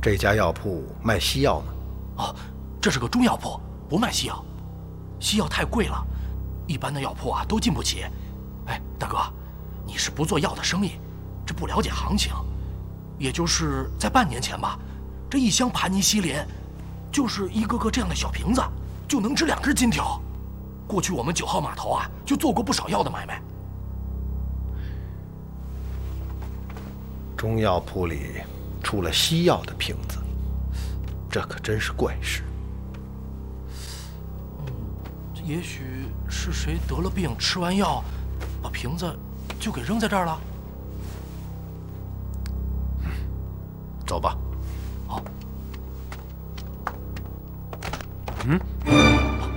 这家药铺卖西药呢？ 哦，这是个中药铺，不卖西药。西药太贵了，一般的药铺都进不起。哎，大哥，你是不做药的生意，这不了解行情。也就是在半年前吧，这一箱盘尼西林，就是一个个这样的小瓶子，就能值2只金条。过去我们9号码头就做过不少药的买卖。 中药铺里出了西药的瓶子，这可真是怪事。 也许是谁得了病，吃完药，把瓶子就给扔在这儿了。 走吧。